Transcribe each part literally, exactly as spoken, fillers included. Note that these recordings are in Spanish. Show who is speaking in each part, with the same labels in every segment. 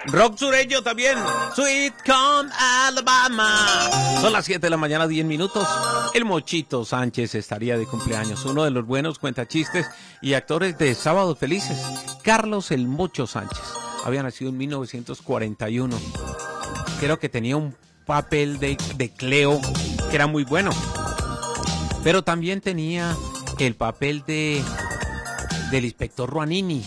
Speaker 1: Rock sureño también. Sweet Home Alabama. Son las siete de la mañana, diez minutos. El Mochito Sánchez estaría de cumpleaños. Uno de los buenos cuentachistes y actores de Sábados Felices. Carlos el Mocho Sánchez. Había nacido en mil novecientos cuarenta y uno. Creo que tenía un papel de, de Cleo que era muy bueno. Pero también tenía el papel de del inspector Ruanini.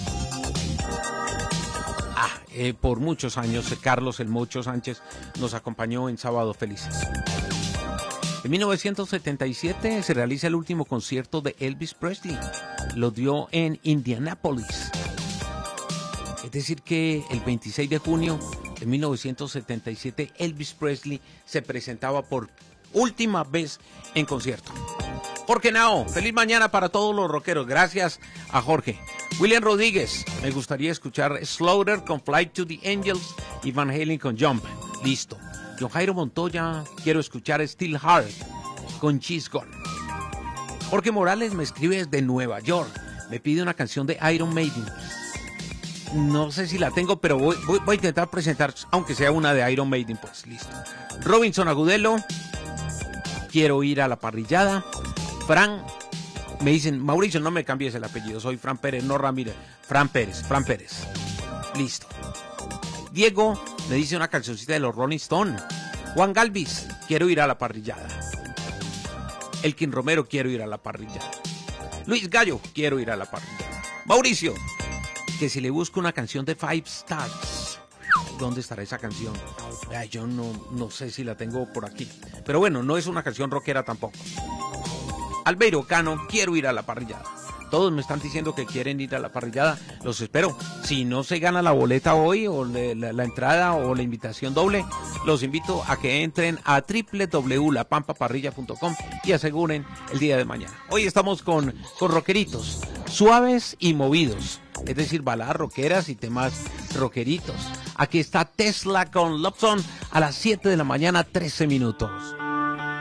Speaker 1: Ah, eh, por muchos años Carlos el Mocho Sánchez nos acompañó en Sábados Felices. En mil novecientos setenta y siete se realiza el último concierto de Elvis Presley. Lo dio en Indianápolis. Es decir que el veintiséis de junio de mil novecientos setenta y siete Elvis Presley se presentaba por última vez en concierto. Jorge Nao, feliz mañana para todos los rockeros. Gracias a Jorge. William Rodríguez, me gustaría escuchar Slaughter con Flight to the Angels y Van Halen con Jump. Listo. John Jairo Montoya, quiero escuchar Still Hard con She's Gone. Jorge Morales me escribe desde Nueva York. Me pide una canción de Iron Maiden. No sé si la tengo, pero voy, voy, voy a intentar presentar, aunque sea una de Iron Maiden, pues listo. Robinson Agudelo, quiero ir a la parrillada. Fran, me dicen, Mauricio, no me cambies el apellido, soy Fran Pérez, no Ramírez. Fran Pérez, Fran Pérez. Listo. Diego me dice una cancioncita de los Rolling Stones. Juan Galvis, quiero ir a la parrillada. Elkin Romero, quiero ir a la parrillada. Luis Gallo, quiero ir a la parrillada. Mauricio, que si le busco una canción de Five Stars, ¿dónde estará esa canción? Ay, yo no, no sé si la tengo por aquí. Pero bueno, no es una canción rockera tampoco. Albeiro Cano, quiero ir a la parrillada. Todos me están diciendo que quieren ir a la parrillada. Los espero. Si no se gana la boleta hoy, o le, la, la entrada, o la invitación doble, los invito a que entren a doble u doble u doble u punto la pampa parrilla punto com y aseguren el día de mañana. Hoy estamos con, con rockeritos, suaves y movidos. Es decir, baladas rockeras y temas rockeritos. Aquí está Tesla con Love Song a las siete de la mañana, trece minutos.